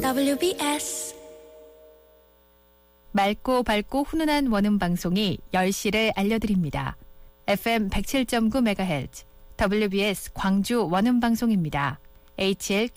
WBS 맑고 밝고 훈훈한 원음 방송이 10시를 알려드립니다. FM 107.9MHz WBS 광주 원음 방송입니다. HL